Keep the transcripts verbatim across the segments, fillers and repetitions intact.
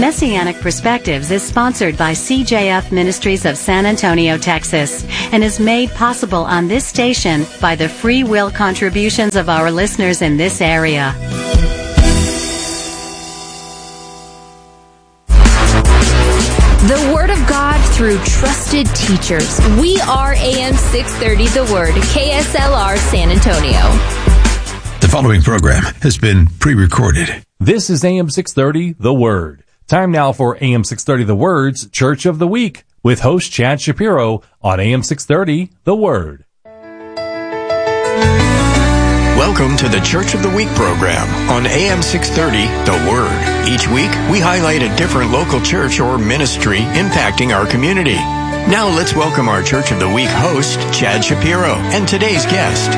Messianic Perspectives is sponsored by C J F Ministries of San Antonio, Texas, and is made possible on this station by the free will contributions of our listeners in this area. The Word of God through trusted teachers. We are A M six thirty The Word, K S L R San Antonio. The following program has been pre-recorded. This is A M six thirty The Word. Time now for A M six thirty The Word's Church of the Week with host Chad Shapiro on A M six thirty The Word. Welcome to the Church of the Week program on A M six thirty The Word. Each week, we highlight a different local church or ministry impacting our community. Now let's welcome our Church of the Week host, Chad Shapiro, and today's guest.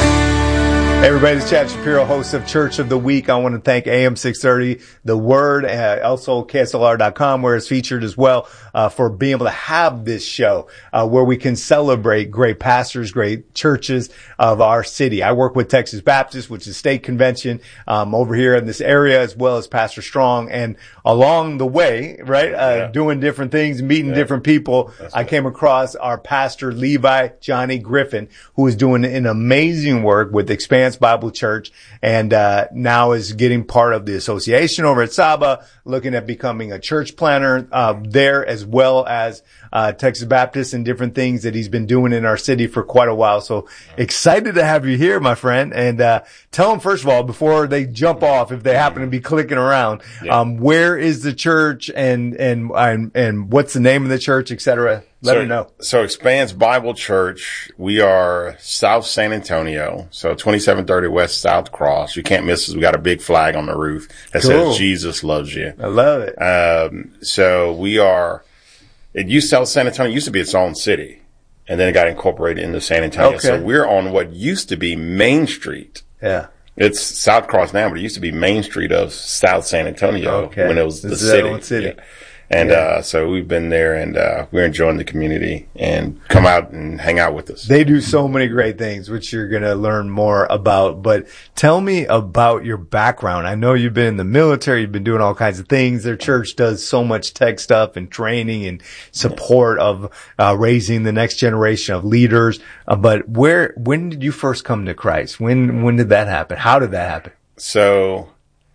Hey everybody, it's Chad Shapiro, host of Church of the Week. I want to thank A M six thirty, The Word, uh, also K S L R dot com, where it's featured as well, uh, for being able to have this show, uh, where we can celebrate great pastors, great churches of our city. I work with Texas Baptist, which is state convention, um, over here in this area, as well as Pastor Strong. And along the way, right, uh, yeah. doing different things, meeting yeah. different people, That's I right. came across our pastor, Levi Johnny Griffin, who is doing an amazing work with Expand Bible Church, and uh now is getting part of the association over at Saba, looking at becoming a church planner uh there, as well as uh Texas Baptist and different things that he's been doing in our city for quite a while. So excited to have you here, my friend. And uh tell them, first of all, before they jump off, if they happen to be clicking around, yeah. um where is the church, and and and, and what's the name of the church, et cetera. Let so, her know. So Expands Bible Church, we are South San Antonio, so twenty-seven thirty West South Cross. You can't miss us. We got a big flag on the roof that cool. says Jesus loves you. I love it. Um, so we are, it used South San Antonio used to be its own city, and then it got incorporated into San Antonio. Okay. So we're on what used to be Main Street. Yeah. It's South Cross now, but it used to be Main Street of South San Antonio okay. when it was this the is city. Own city. Yeah. And, yeah. uh, so we've been there, and, uh, we're enjoying the community, and come out and hang out with us. They do so many great things, which you're going to learn more about. But tell me about your background. I know you've been in the military. You've been doing all kinds of things. Their church does so much tech stuff and training and support of, uh, raising the next generation of leaders. Uh, but where, when did you first come to Christ? When, when did that happen? How did that happen? So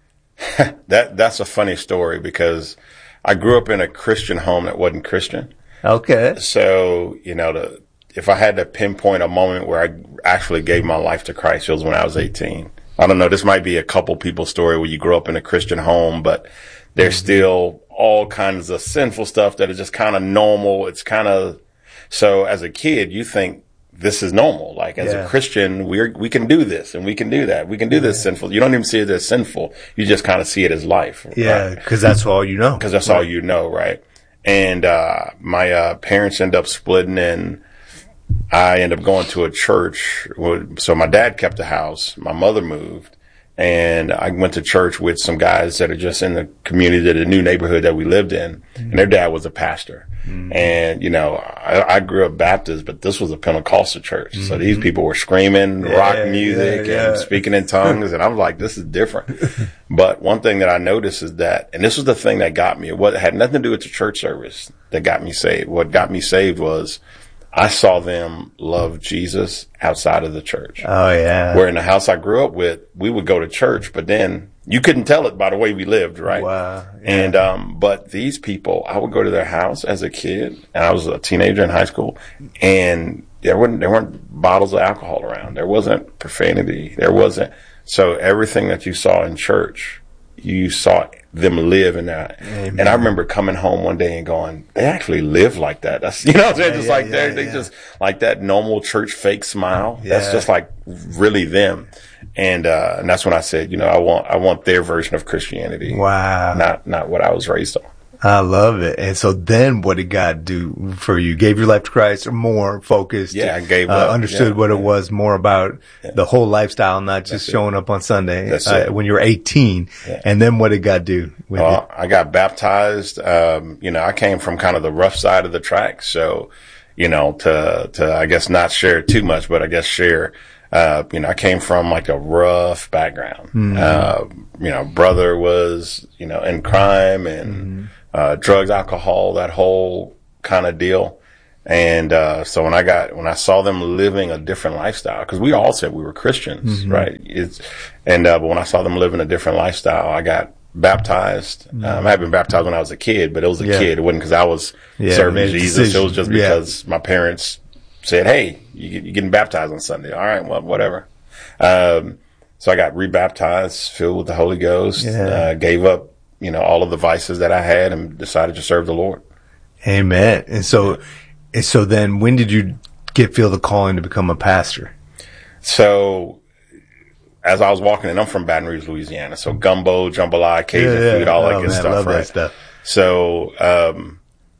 that, that's a funny story, because I grew up in a Christian home that wasn't Christian. Okay. So, you know, the, if I had to pinpoint a moment where I actually gave my life to Christ, it was when I was eighteen. I don't know, this might be a couple people's story where you grew up in a Christian home, but there's mm-hmm. still all kinds of sinful stuff that is just kind of normal. It's kind of, so as a kid, you think this is normal. Like, as yeah. a Christian, we're, we can do this and we can do that. We can do this yeah. sinful. You don't even see it as sinful. You just kind of see it as life. Yeah. Right? Cause that's all you know. Cause that's right. all you know. Right. And, uh, my, uh, parents end up splitting, and I end up going to a church. So my dad kept the house. My mother moved, and I went to church with some guys that are just in the community, the new neighborhood that we lived in. Mm-hmm. And their dad was a pastor. Mm-hmm. And, you know, I, I grew up Baptist, but this was a Pentecostal church. Mm-hmm. So these people were screaming yeah, rock music yeah, yeah. and speaking in tongues. And I'm like, this is different. But one thing that I noticed is that, and this was the thing that got me, it, was, it had nothing to do with the church service that got me saved. What got me saved was I saw them love Jesus outside of the church. Oh, yeah. Where in the house I grew up with, we would go to church, but then you couldn't tell it by the way we lived, right? Wow. Yeah. And, um, but these people, I would go to their house as a kid, and I was a teenager in high school, and there weren't, there weren't bottles of alcohol around. There wasn't profanity. There wasn't, so everything that you saw in church, you saw them live in that. Amen. And I remember coming home one day and going, they actually live like that. That's, you know what I'm saying? Yeah, just yeah, like yeah, they, yeah. they just like that normal church fake smile. Yeah. That's just like really them. And, uh, and that's when I said, you know, I want, I want their version of Christianity. Wow. Not, not what I was raised on. I love it. And so then what did God do for you? Gave your life to Christ, or more focused? Yeah, I gave uh, up. Understood yeah, what yeah. it was, more about yeah. the whole lifestyle, not just That's showing it. up on Sunday uh, when you were eighteen. Yeah. And then what did God do with well, you? I got baptized. Um, you know, I came from kind of the rough side of the track. So, you know, to, to, I guess not share too much, but I guess share. uh, you know, I came from like a rough background. Mm-hmm. Uh, you know, brother was, you know, in crime and, mm-hmm. uh, drugs, alcohol, that whole kind of deal. And, uh, so when I got, when I saw them living a different lifestyle, cause we all said we were Christians, mm-hmm. right? It's, and, uh, but when I saw them living a different lifestyle, I got baptized. Mm-hmm. Um, I had been baptized when I was a kid, but it was a yeah. kid. It wasn't cause I was yeah, serving Jesus. Decision. It was just because yeah. my parents said, hey, you, you're getting baptized on Sunday. All right. Well, whatever. Um, so I got rebaptized, filled with the Holy Ghost, yeah. uh, gave up, you know, all of the vices that I had and decided to serve the Lord. Amen. And so, And so then when did you get, feel the calling to become a pastor? So as I was walking in, I'm from Baton Rouge, Louisiana. So gumbo, jambalaya, Cajun yeah, yeah. food, all that oh, good man, stuff, love right? That stuff. So, um,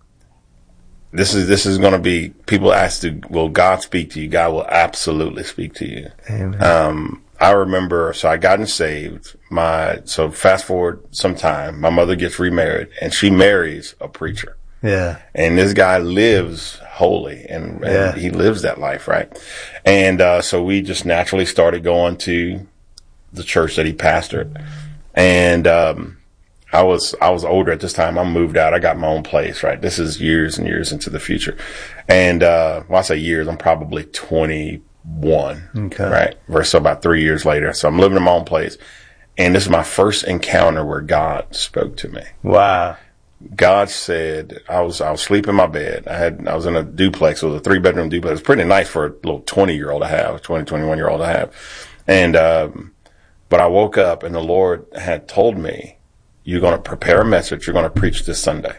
this is, this is going to be, people ask to, will God speak to you? God will absolutely speak to you. Amen. Um, I remember, so I gotten saved. My, so fast forward some time, my mother gets remarried and she marries a preacher. Yeah. And this guy lives holy and, and yeah. he lives that life, right? And, uh, so we just naturally started going to the church that he pastored. And, um, I was, I was older at this time. I moved out. I got my own place, right? This is years and years into the future. And, uh, well, I say years, I'm probably twenty-one, okay. right? Versus about three years later. So I'm living in my own place. And this is my first encounter where God spoke to me. Wow. God said, I was, I was sleeping in my bed. I had, I was in a duplex. It was a three bedroom duplex. It was pretty nice for a little twenty year old to have, twenty, twenty-one year old to have. And, um, but I woke up and the Lord had told me, you're going to prepare a message. You're going to preach this Sunday.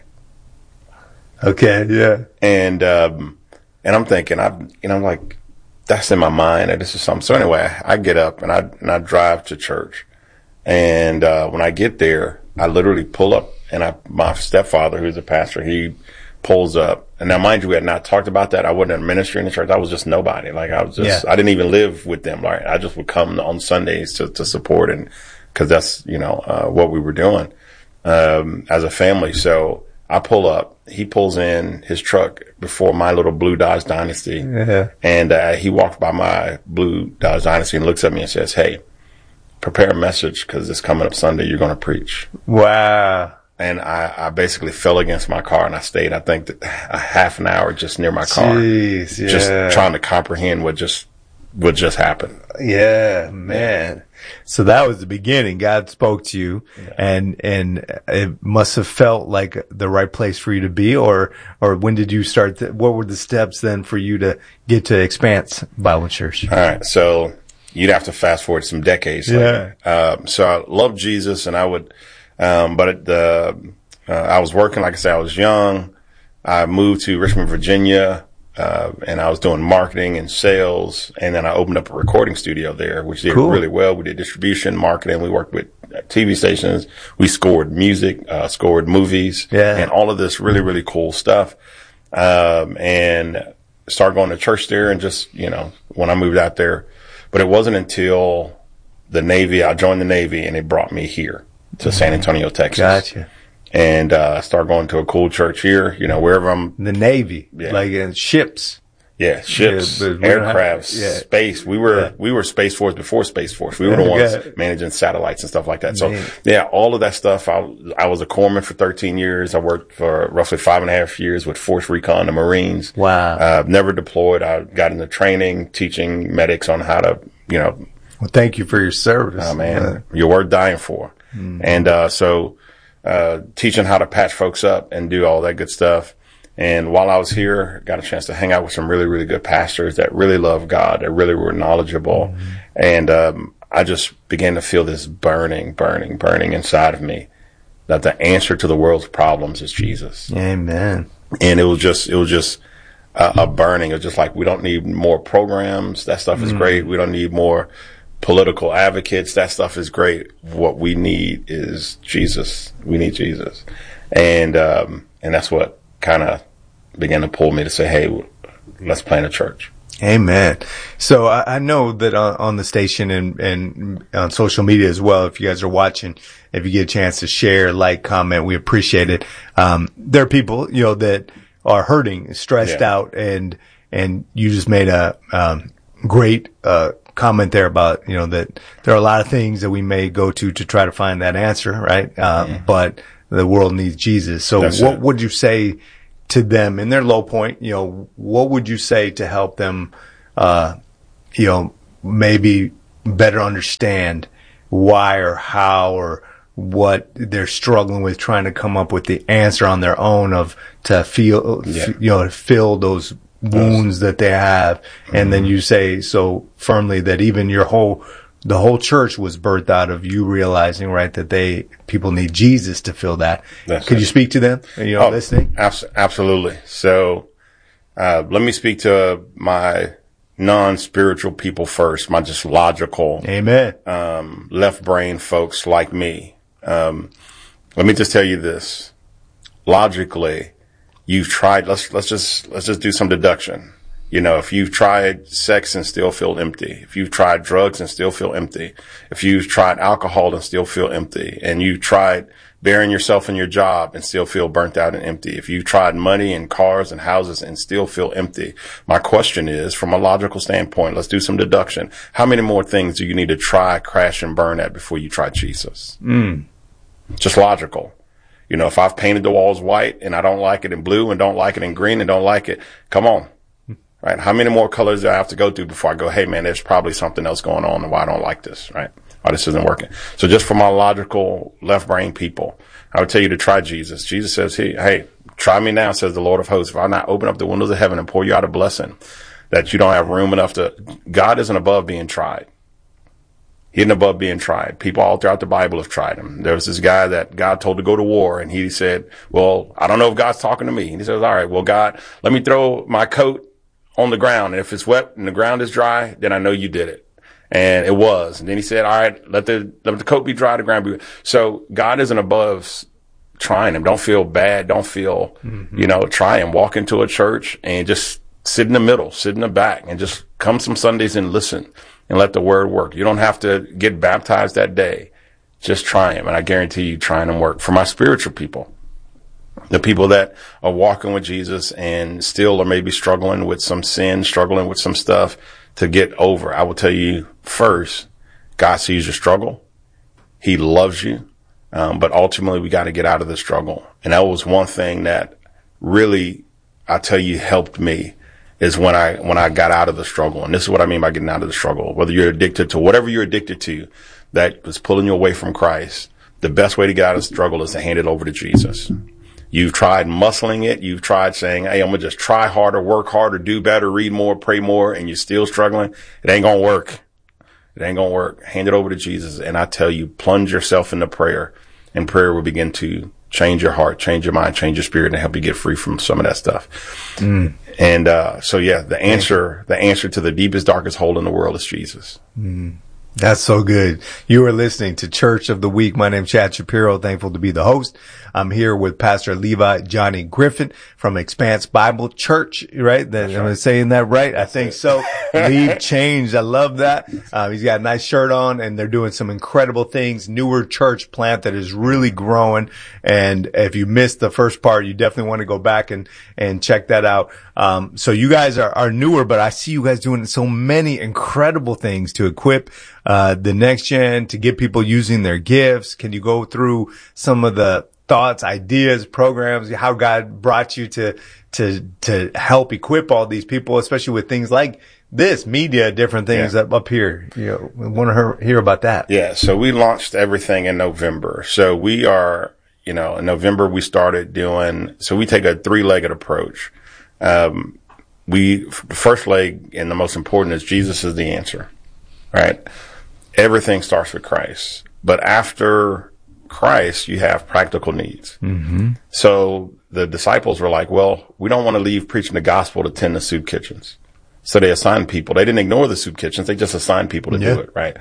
Okay. Yeah. And, um, and I'm thinking, I, you know, like, that's in my mind that this is something. So anyway, I get up and I, and I drive to church. And, uh, when I get there, I literally pull up and I, my stepfather, who's a pastor, he pulls up. And now, mind you, we had not talked about that. I wasn't in ministry in the church. I was just nobody. Like I was just, yeah. I didn't even live with them. Right. I just would come on Sundays to, to support and cause that's, you know, uh, what we were doing, um, as a family. So I pull up, he pulls in his truck before my little blue Dodge Dynasty. Yeah. And, uh, he walks by my blue Dodge Dynasty and looks at me and says, hey, prepare a message because it's coming up Sunday. You're going to preach. Wow. And I, I basically fell against my car and I stayed, I think, a half an hour just near my car. Jeez, yeah. Just trying to comprehend what just, what just happened. Yeah, man. So that was the beginning. God spoke to you yeah. and, and it must have felt like the right place for you to be, or, or when did you start? The, what were the steps then for you to get to Expanse Bible Church? All right. So you'd have to fast forward some decades. Yeah. Later. Um, so I loved Jesus and I would, um, but the, uh, I was working, like I said, I was young. I moved to Richmond, Virginia, uh, and I was doing marketing and sales. And then I opened up a recording studio there, which did cool. really well. We did distribution, marketing. We worked with T V stations. We scored music, uh, scored movies yeah. and all of this really, really cool stuff. Um, and started going to church there and just, you know, when I moved out there. But it wasn't until the Navy, I joined the Navy and it brought me here to San Antonio, Texas. Gotcha. And, uh, I started going to a cool church here, you know, wherever I'm. The Navy. Yeah. Like in ships. Yeah. Ships, yeah, aircrafts, yeah. space. We were, yeah. we were Space Force before Space Force. We were the ones yeah. managing satellites and stuff like that. So Man. yeah, all of that stuff. I, I was a corpsman for thirteen years. I worked for roughly five and a half years with Force Recon, the Marines. Wow. Uh, never deployed. I got into training, teaching medics on how to, you know. Well, thank you for your service. Oh man, yeah. You're worth dying for. Mm. And, uh, so, uh, teaching how to patch folks up and do all that good stuff. And while I was here, got a chance to hang out with some really, really good pastors that really love God, that really were knowledgeable. Mm-hmm. And, um, I just began to feel this burning, burning, burning inside of me that the answer to the world's problems is Jesus. Amen. And it was just, it was just a, a burning. It was just like, we don't need more programs. That stuff is mm-hmm. great. We don't need more political advocates. That stuff is great. What we need is Jesus. We need Jesus. And, um, and that's what kind of began to pull me to say, hey, let's plant a church. Amen. So I, I know that on, on the station and, and on social media as well, if you guys are watching, if you get a chance to share, like, comment, we appreciate it. Um, there are people, you know, that are hurting, stressed yeah. out, and, and you just made a, um, great, uh, comment there about, you know, that there are a lot of things that we may go to to try to find that answer, right? Um, yeah. But the world needs Jesus. So That's what it. would you say to them in their low point? You know, what would you say to help them, uh, you know, maybe better understand why or how or what they're struggling with, trying to come up with the answer on their own of to feel, yeah. f- you know, fill those wounds that they have. Mm-hmm. And then you say so firmly that even your whole, the whole church was birthed out of you realizing, right, that they, people need Jesus to fill that. That's Could it. you speak to them? Are you know, oh, listening? Abs- absolutely. So, uh, let me speak to my non-spiritual people first, my just logical, amen, um, left brain folks like me. Um, let me just tell you this. Logically, you've tried, let's, let's just, let's just do some deduction. You know, if you've tried sex and still feel empty, if you've tried drugs and still feel empty, if you've tried alcohol and still feel empty, and you've tried burying yourself in your job and still feel burnt out and empty, if you've tried money and cars and houses and still feel empty, my question is, from a logical standpoint, let's do some deduction. How many more things do you need to try, crash, and burn at before you try Jesus? Mm. Just logical. You know, if I've painted the walls white and I don't like it in blue and don't like it in green and don't like it, come on. Right? How many more colors do I have to go through before I go, hey man, there's probably something else going on and why I don't like this, right? Why this isn't working. So just for my logical left brain people, I would tell you to try Jesus. Jesus says, hey, hey, try me now, says the Lord of hosts. If I not open up the windows of heaven and pour you out a blessing that you don't have room enough to, God isn't above being tried. He isn't above being tried. People all throughout the Bible have tried him. There was this guy that God told to go to war, and he said, well, I don't know if God's talking to me. And he says, all right, well, God, let me throw my coat on the ground. And if it's wet and the ground is dry, then I know you did it. And it was. And then he said, all right, let the, let the coat be dry, the ground be wet. So God isn't above trying him. Don't feel bad. Don't feel, mm-hmm. you know, try and walk into a church and just sit in the middle, sit in the back, and just come some Sundays and listen and let the word work. You don't have to get baptized that day. Just try him. And I guarantee you trying him work. For my spiritual people, the people that are walking with Jesus and still are maybe struggling with some sin, struggling with some stuff to get over, I will tell you first, God sees your struggle. He loves you. Um, but ultimately we got to get out of the struggle. And that was one thing that really, I tell you, helped me is when I, when I got out of the struggle. And this is what I mean by getting out of the struggle. Whether you're addicted to whatever you're addicted to that was pulling you away from Christ, the best way to get out of the struggle is to hand it over to Jesus. You've tried muscling it. You've tried saying, hey, I'm going to just try harder, work harder, do better, read more, pray more, and you're still struggling. It ain't going to work. It ain't going to work. Hand it over to Jesus. And I tell you, plunge yourself into prayer, and prayer will begin to change your heart, change your mind, change your spirit, and help you get free from some of that stuff. Mm. And, uh, so yeah, the answer, the answer to the deepest, darkest hole in the world is Jesus. Mm. That's so good. You are listening to Church of the Week. My name's Chad Shapiro. Thankful to be the host. I'm here with Pastor Levi Johnny Griffin from Expanse Bible Church, right? That, right. Am I saying that right? I think so. Leave changed. I love that. Um, he's got a nice shirt on, and they're doing some incredible things. Newer church plant that is really growing. And if you missed the first part, you definitely want to go back and, and check that out. Um, so you guys are, are newer, but I see you guys doing so many incredible things to equip uh, the next gen, to get people using their gifts. Can you go through some of the thoughts, ideas, programs, how God brought you to, to, to help equip all these people, especially with things like this, media, different things yeah. up, up here? You know, we want to hear, hear about that. Yeah. So we launched everything in November. So we are, you know, in November we started doing, so we take a three-legged approach. Um, we, the first leg and the most important is Jesus is the answer, right? Everything starts with Christ. But after Christ, you have practical needs. Mm-hmm. So the disciples were like, well, we don't want to leave preaching the gospel to tend the soup kitchens. So they assigned people. They didn't ignore the soup kitchens. They just assigned people to yeah. do it, right?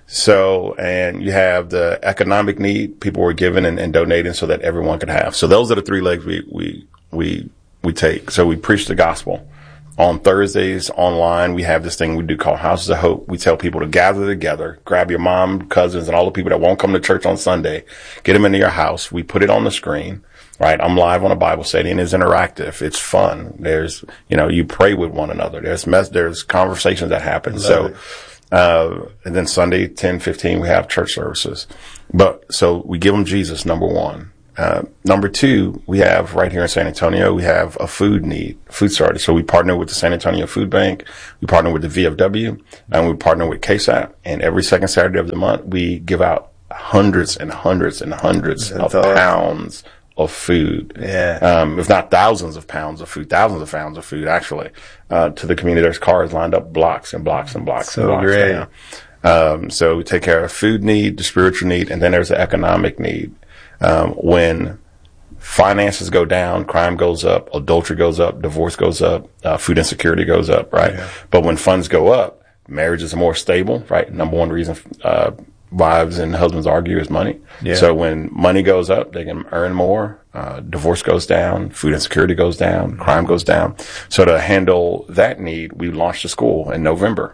So, and you have the economic need. People were giving and, and donating so that everyone could have. So those are the three legs we, we, we, we take. So we preach the gospel. On Thursdays online, we have this thing we do called Houses of Hope. We tell people to gather together, grab your mom, cousins, and all the people that won't come to church on Sunday, get them into your house. We put it on the screen, right? I'm live on a Bible study, and it's interactive. It's fun. There's, you know, you pray with one another. There's mess, there's conversations that happen. So, Uh, and then Sunday, ten fifteen, we have church services. But so we give them Jesus, number one. Uh, number two, we have right here in San Antonio, we have a food need, food shortage. So we partner with the San Antonio Food Bank. We partner with the V F W, and we partner with K S A P. And every second Saturday of the month, we give out hundreds and hundreds and hundreds That's of awesome. pounds of food. Yeah. Um, if not thousands of pounds of food, thousands of pounds of food, actually, uh, to the community. There's cars lined up blocks and blocks and blocks so and blocks. Great. Now. Um, so we take care of food need, the spiritual need, and then there's the economic need. Um, when finances go down, crime goes up, adultery goes up, divorce goes up, uh, food insecurity goes up, right? Yeah. But when funds go up, marriages are more stable, right? Number one reason, uh, wives and husbands argue is money. Yeah. So when money goes up, they can earn more. Uh, divorce goes down, food insecurity goes down, crime goes down. So to handle that need, we launched a school in November,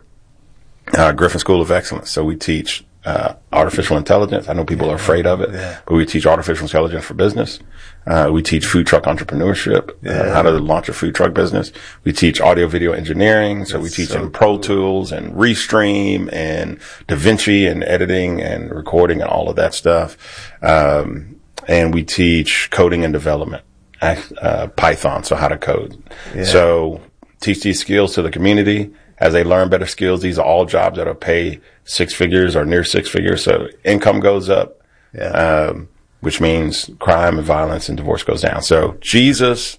uh, Griffin School of Excellence. So we teach Uh, artificial intelligence. I know people are afraid of it, yeah. but we teach artificial intelligence for business. Uh, we teach food truck entrepreneurship, yeah. uh, how to launch a food truck business. We teach audio video engineering. So That's we teach so in Pro cool. Tools and Restream and DaVinci and editing and recording and all of that stuff. Um, and we teach coding and development, uh, Python. So how to code. Yeah. So teach these skills to the community. As they learn better skills, these are all jobs that'll pay six figures or near six figures. So income goes up, yeah. um, which means crime and violence and divorce goes down. So Jesus,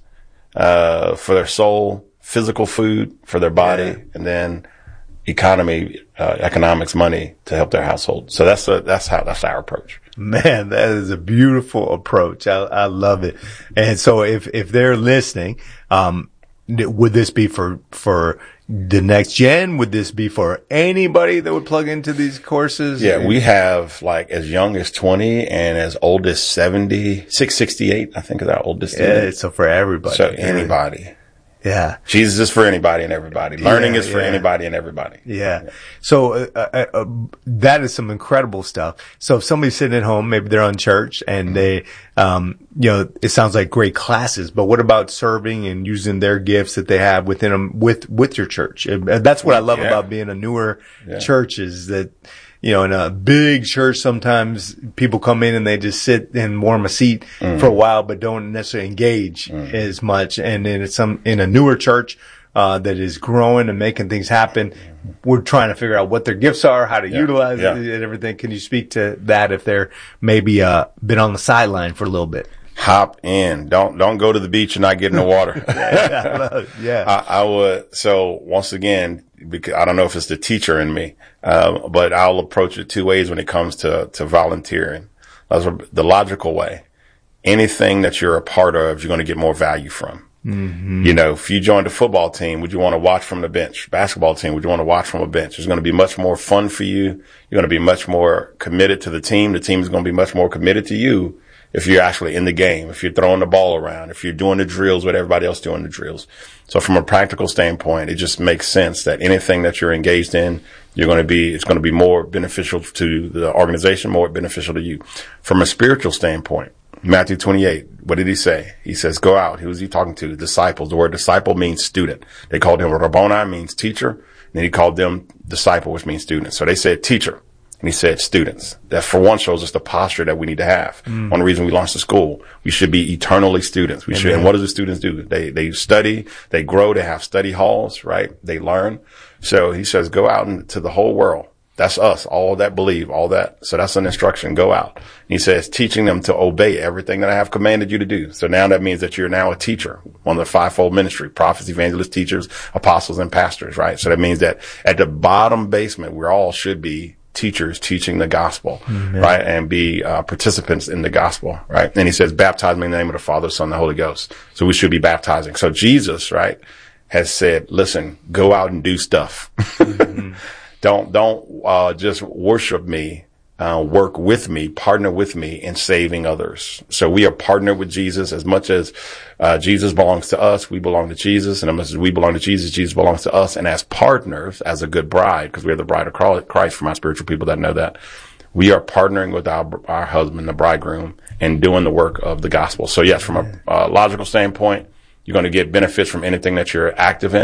uh, for their soul, physical food for their body, yeah. and then economy, uh, economics, money to help their household. So that's a, that's how, that's our approach. Man, that is a beautiful approach. I, I love it. And so if, if they're listening, um, would this be for, for the next gen? Would this be for anybody that would plug into these courses? Yeah, we have like as young as twenty and as old as seventy, six sixty-eight, I think is our oldest. Yeah, so for everybody. So anybody. Yeah. Jesus is for anybody and everybody. Learning yeah, is for yeah. anybody and everybody. Yeah. yeah. So, uh, uh, uh, that is some incredible stuff. So if somebody's sitting at home, maybe they're unchurched and they, um, you know, it sounds like great classes, but what about serving and using their gifts that they have within them with, with your church? And that's what I love yeah. about being a newer yeah. church is that, you know, in a big church, sometimes people come in and they just sit and warm a seat mm. for a while, but don't necessarily engage mm. as much. And then it's some, in a newer church, uh, that is growing and making things happen. We're trying to figure out what their gifts are, how to yeah. utilize yeah. it and everything. Can you speak to that if they're maybe, uh, been on the sideline for a little bit? Hop in. Don't, don't go to the beach and not get in the water. yeah. yeah. I, I would, so once again, because I don't know if it's the teacher in me, uh, but I'll approach it two ways when it comes to, to volunteering. That's the logical way. Anything that you're a part of, you're going to get more value from. Mm-hmm. You know, if you joined a football team, would you want to watch from the bench? Basketball team, would you want to watch from a bench? It's going to be much more fun for you. You're going to be much more committed to the team. The team is going to be much more committed to you if you're actually in the game, if you're throwing the ball around, if you're doing the drills with everybody else doing the drills. So from a practical standpoint, it just makes sense that anything that you're engaged in, you're going to be, it's going to be more beneficial to the organization, more beneficial to you. From a spiritual standpoint, Matthew twenty-eight, what did he say? He says, go out. Who was he talking to? The disciples. The word disciple means student. They called him Rabboni, means teacher. And then he called them disciple, which means student. So they said teacher. And he said students. That for one shows us the posture that we need to have. Mm. One reason we launched the school. We should be eternally students. We Amen. should, and what do the students do? They, they study, they grow, they have study halls, right? They learn. So he says, go out into the whole world. That's us, all that believe, all that. So that's an instruction. Go out. And he says, teaching them to obey everything that I have commanded you to do. So now that means that you're now a teacher, one of the fivefold ministry, prophets, evangelists, teachers, apostles, and pastors, right? So that means that at the bottom basement, we all should be teachers teaching the gospel, Amen. right? And be uh, participants in the gospel, right? And he says, baptize me in the name of the Father, Son, and the Holy Ghost. So we should be baptizing. So Jesus, right, has said, listen, go out and do stuff. Mm-hmm. Don't, don't, uh, just worship me, uh, work with me, partner with me in saving others. So we are partnered with Jesus as much as, uh, Jesus belongs to us. We belong to Jesus. And as much as we belong to Jesus, Jesus belongs to us. And as partners, as a good bride, because we are the bride of Christ for my spiritual people that know that, we are partnering with our, our husband, the bridegroom, and doing the work of the gospel. So yes, from a uh, logical standpoint, you're going to get benefits from anything that you're active in.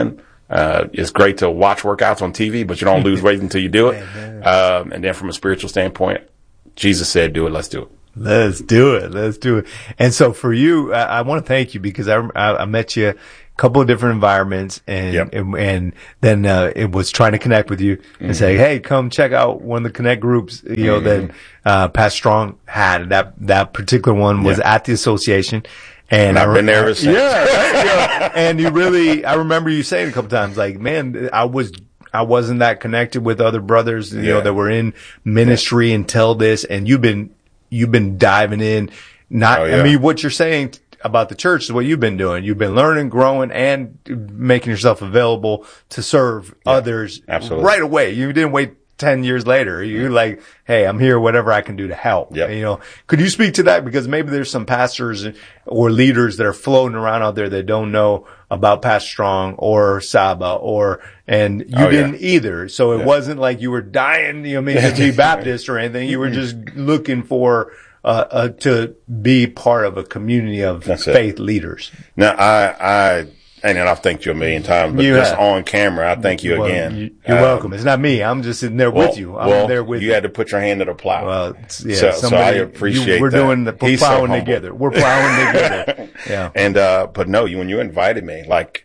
Uh, it's great to watch workouts on T V, but you don't lose weight until you do it. Um, and then from a spiritual standpoint, Jesus said, do it. Let's do it. Let's do it. Let's do it. And so for you, I, I want to thank you because I, I, I met you a couple of different environments and, Yep. and, and then, uh, it was trying to connect with you and Mm-hmm. say, hey, come check out one of the connect groups, you know, Mm-hmm. that, uh, Pastor Strong had. That, that particular one was Yeah. at the association. And And I've I been there ever since. Yeah, right, yeah. And you really, I remember you saying a couple times, like, man, I was, I wasn't that connected with other brothers, you Yeah. know, that were in ministry until this, and you've been, you've been diving in. Not, Oh, yeah. I mean, what you're saying about the church is what you've been doing. You've been learning, growing, and making yourself available to serve others absolutely. right away. You didn't wait ten years later. You're like, hey, I'm here, whatever I can do to help. Yep. You know, could you speak to that? Because maybe there's some pastors or leaders that are floating around out there that don't know about Pastor Strong or Saba or, and you Oh, yeah. didn't either. So it Yeah. wasn't like you were dying, you know, maybe to be Baptist or anything. You were just looking for, uh, uh, to be part of a community of That's it. faith leaders. Now, I, I, and I've thanked you a million times, but You just have. on camera, I thank you Well, again. you- You're Um, welcome. It's not me. I'm just sitting there well, with you. I'm well, there with you. you. had to put your hand to the plow. Well, it's- yeah, so, so I somebody- appreciate you, we're that. doing the, we're He's so plowing humble. together. We're plowing together. Yeah. And, uh, but no, you, when you invited me, like,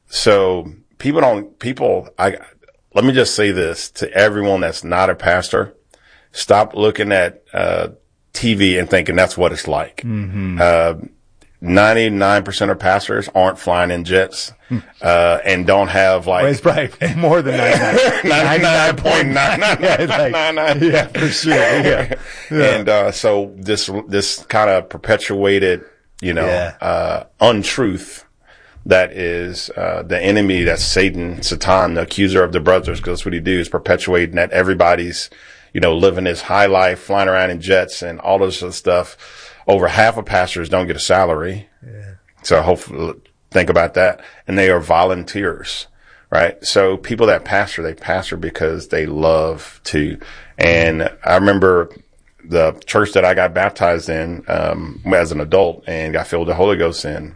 so people don't, people, I, let me just say this to everyone that's not a pastor. Stop looking at, uh, T V and thinking that's what it's like. Mm-hmm. Uh, ninety-nine percent of pastors aren't flying in jets, uh, and don't have like, Well, it's probably more than ninety-nine. ninety-nine point nine nine Yeah, it's like- nine nine. yeah, for sure. Yeah. Yeah. And, uh, so this, this kind of perpetuated, you know, Yeah. uh, untruth that is, uh, the enemy, that's Satan, Satan, the accuser of the brothers, because that's what he do, is perpetuating that everybody's, you know, living this high life, flying around in jets and all this other stuff. Over half of pastors don't get a salary. Yeah. So hopefully think about that. And they are volunteers, right? So people that pastor, they pastor because they love to. And I remember the church that I got baptized in, um, as an adult and got filled with the Holy Ghost in.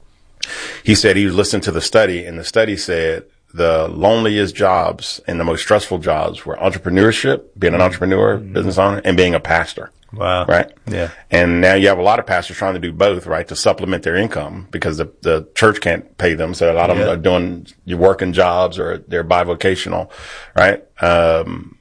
He said he was listening to the study, and the study said the loneliest jobs and the most stressful jobs were entrepreneurship, being an entrepreneur, business owner, and being a pastor. Wow. Right. Yeah. And now you have a lot of pastors trying to do both, right, to supplement their income because the, the church can't pay them. So a lot of Yeah. them are doing your working jobs or they're bivocational, right? Um,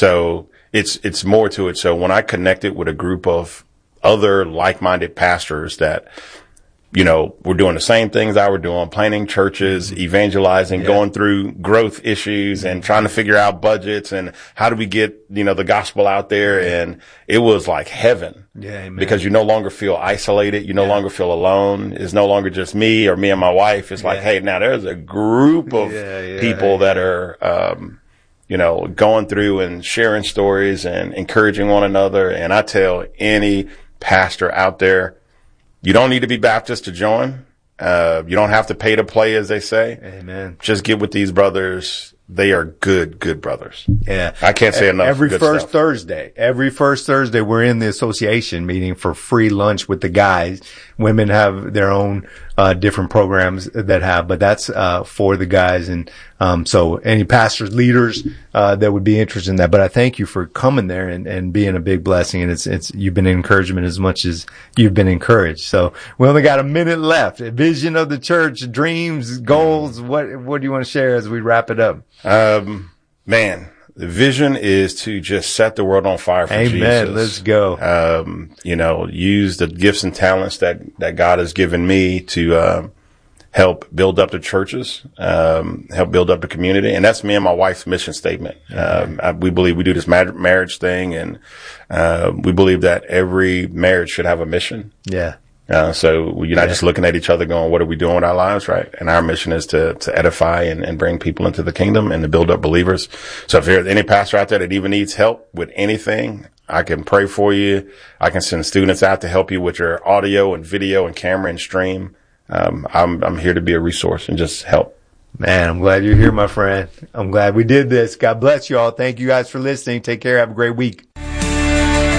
so it's, it's more to it. So when I connected with a group of other like-minded pastors that, you know, we're doing the same things I were doing, planning churches, evangelizing, Yeah. going through growth issues and trying to figure out budgets and how do we get, you know, the gospel out there. And it was like heaven. Yeah, amen. Because you no longer feel isolated. You no Yeah. longer feel alone. It's no longer just me or me and my wife. It's like, Yeah. hey, now there's a group of Yeah, yeah, people that are, um, you know, going through and sharing stories and encouraging one another. And I tell any pastor out there, you don't need to be Baptist to join. Uh, you don't have to pay to play, as they say. Amen. Just get with these brothers. They are good, good brothers. Yeah. I can't say enough Every good first stuff. Thursday, every first Thursday, we're in the association meeting for free lunch with the guys. Women have their own, uh, different programs that have, but that's, uh, for the guys. And, um, so any pastors, leaders, uh, that would be interested in that. But I thank you for coming there and, and being a big blessing. And it's, it's, you've been encouragement as much as you've been encouraged. So we only got a minute left. Vision of the church, dreams, goals. What, what do you want to share as we wrap it up? Um, man, the vision is to just set the world on fire for Amen. Jesus. Let's go. Um, you know, use the gifts and talents that, that God has given me to, uh, help build up the churches, um, help build up the community. And that's me and my wife's mission statement. Um, I, we believe we do this mar- marriage thing and, uh, we believe that every marriage should have a mission. Yeah. Uh, so you're not Yeah. just looking at each other going, what are we doing with our lives, right? And our mission is to, to edify and, and bring people into the kingdom and to build up believers. So if there's any pastor out there that even needs help with anything, I can pray for you. I can send students out to help you with your audio and video and camera and stream. Um, I'm, I'm here to be a resource and just help. Man, I'm glad you're here, my friend. I'm glad we did this. God bless you all. Thank you guys for listening. Take care. Have a great week.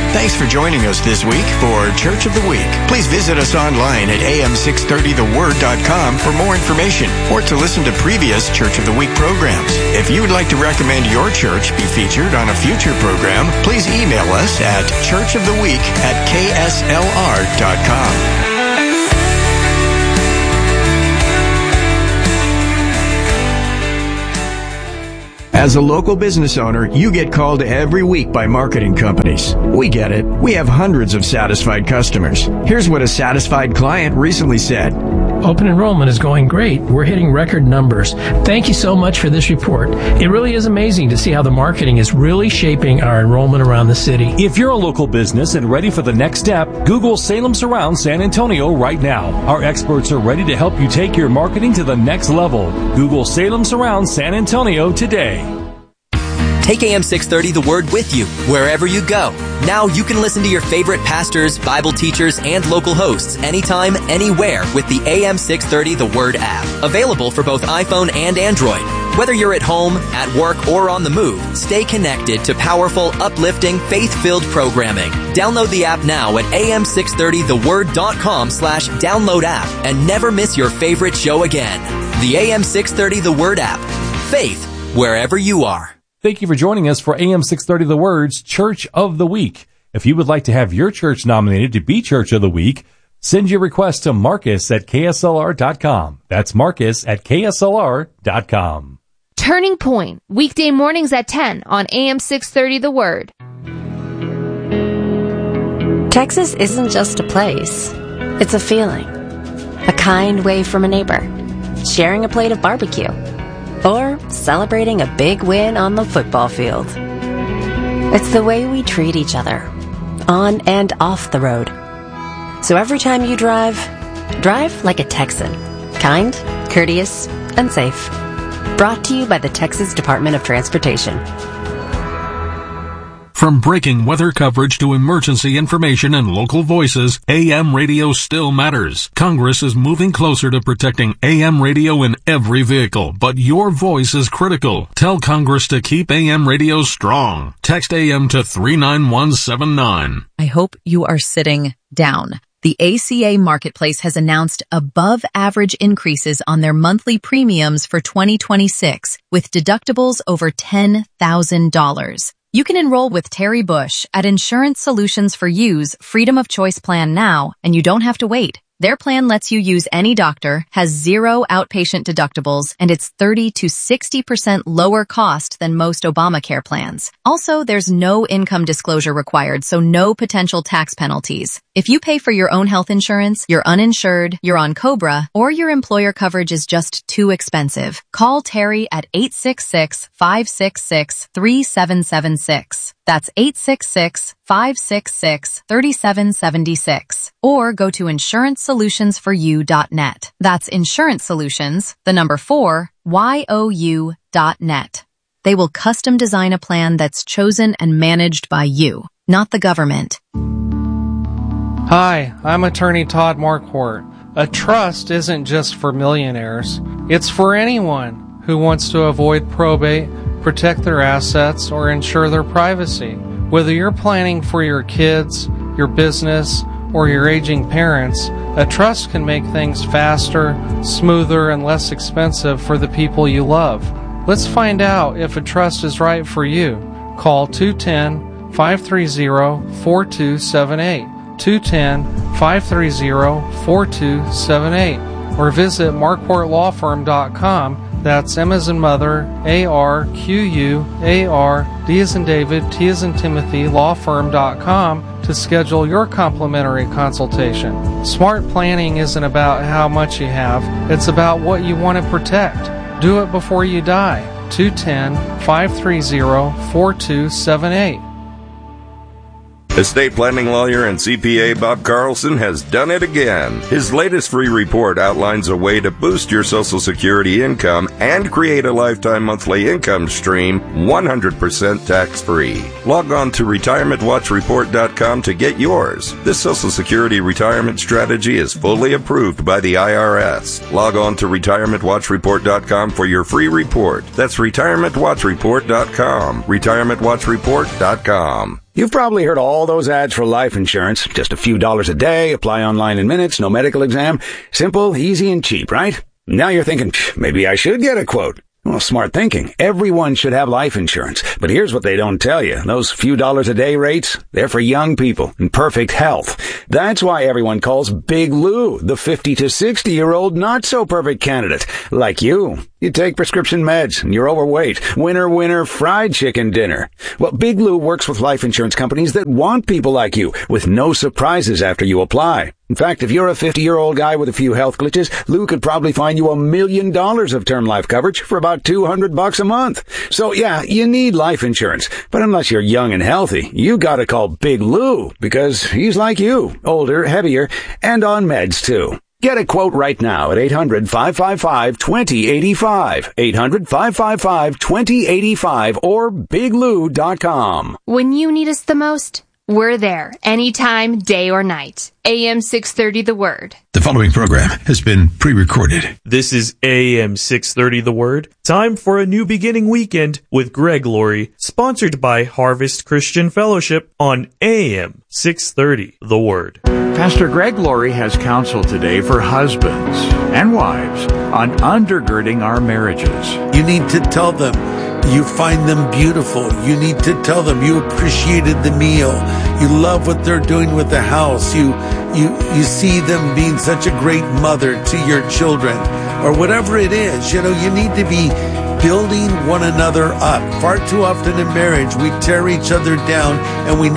Thanks for joining us this week for Church of the Week. Please visit us online at a m six thirty the word dot com for more information or to listen to previous Church of the Week programs. If you would like to recommend your church be featured on a future program, please email us at churchoftheweek at k s l r dot com. As a local business owner, you get called every week by marketing companies. We get it. We have hundreds of satisfied customers. Here's what a satisfied client recently said. Open enrollment is going great. We're hitting record numbers. Thank you so much for this report. It really is amazing to see how the marketing is really shaping our enrollment around the city. If you're a local business and ready for the next step, Google Salem Surround San Antonio right now. Our experts are ready to help you take your marketing to the next level. Google Salem Surround San Antonio today. Take A M six thirty The Word with you wherever you go. Now you can listen to your favorite pastors, Bible teachers, and local hosts anytime, anywhere with the A M six thirty The Word app. Available for both iPhone and Android. Whether you're at home, at work, or on the move, stay connected to powerful, uplifting, faith-filled programming. Download the app now at a m six thirty the word dot com slash download app and never miss your favorite show again. The A M six thirty The Word app. Faith wherever you are. Thank you for joining us for A M six thirty The Word's Church of the Week. If you would like to have your church nominated to be Church of the Week, send your request to Marcus at k s l r dot com. That's Marcus at k s l r dot com. Turning Point, weekday mornings at ten on A M six thirty The Word. Texas isn't just a place. It's a feeling. A kind wave from a neighbor. Sharing a plate of barbecue. Or celebrating a big win on the football field. It's the way we treat each other, on and off the road. So every time you drive, drive like a Texan. Kind, courteous, and safe. Brought to you by the Texas Department of Transportation. From breaking weather coverage to emergency information and local voices, A M radio still matters. Congress is moving closer to protecting A M radio in every vehicle, but your voice is critical. Tell Congress to keep A M radio strong. Text A M to three nine one seven nine. I hope you are sitting down. The A C A Marketplace has announced above-average increases on their monthly premiums for twenty twenty-six, with deductibles over ten thousand dollars. You can enroll with Terry Bush at Insurance Solutions for You's Freedom of Choice plan now, and you don't have to wait. Their plan lets you use any doctor, has zero outpatient deductibles, and it's thirty to sixty percent lower cost than most Obamacare plans. Also, there's no income disclosure required, so no potential tax penalties. If you pay for your own health insurance, you're uninsured, you're on COBRA, or your employer coverage is just too expensive, call Terry at eight six six, five six six, three seven seven six. That's eight six six, five six six, three seven seven six. Or go to insurance solutions for you dot net. That's Insurance Solutions, the number four, Y O U dot net. They will custom design a plan that's chosen and managed by you, not the government. Hi, I'm attorney Todd Marquardt. A trust isn't just for millionaires. It's for anyone who wants to avoid probate, protect their assets, or ensure their privacy. Whether you're planning for your kids, your business, or your aging parents, a trust can make things faster, smoother, and less expensive for the people you love. Let's find out if a trust is right for you. Call two one zero, five three zero, four two seven eight, two one zero, five three zero, four two seven eight, or visit marquardt law firm dot com. That's M as in mother, A R Q U A R, D as in David, T as in Timothy, law firm dot com to schedule your complimentary consultation. Smart planning isn't about how much you have, it's about what you want to protect. Do it before you die. two one zero, five three zero, four two seven eight. Estate planning lawyer and C P A Bob Carlson has done it again. His latest free report outlines a way to boost your Social Security income and create a lifetime monthly income stream one hundred percent tax-free. Log on to retirement watch report dot com to get yours. This Social Security retirement strategy is fully approved by the I R S. Log on to retirement watch report dot com for your free report. That's retirement watch report dot com. retirement watch report dot com. You've probably heard all those ads for life insurance. Just a few dollars a day, apply online in minutes, no medical exam. Simple, easy, and cheap, right? Now you're thinking, maybe I should get a quote. Well, smart thinking. Everyone should have life insurance. But here's what they don't tell you. Those few dollars a day rates, they're for young people in perfect health. That's why everyone calls Big Lou the fifty to sixty year old not so perfect candidate. Like you. You take prescription meds and you're overweight. Winner, winner, fried chicken dinner. Well, Big Lou works with life insurance companies that want people like you with no surprises after you apply. In fact, if you're a fifty-year-old guy with a few health glitches, Lou could probably find you a million dollars of term life coverage for about two hundred bucks a month. So yeah, you need life insurance. But unless you're young and healthy, you gotta call Big Lou because he's like you, older, heavier, and on meds too. Get a quote right now at eight hundred, five five five, two zero eight five, eight hundred, five five five, two zero eight five, or big lou dot com. When you need us the most, we're there, anytime, day or night. A M six thirty The Word. The following program has been pre-recorded. This is A M six thirty The Word. Time for a new beginning weekend with Greg Laurie, sponsored by Harvest Christian Fellowship on A M six thirty The Word. Pastor Greg Laurie has counsel today for husbands and wives on undergirding our marriages. You need to tell them you find them beautiful. You need to tell them you appreciated the meal. You love what they're doing with the house. You you you see them being such a great mother to your children, or whatever it is. You know, you need to be building one another up. Far too often in marriage, we tear each other down and we never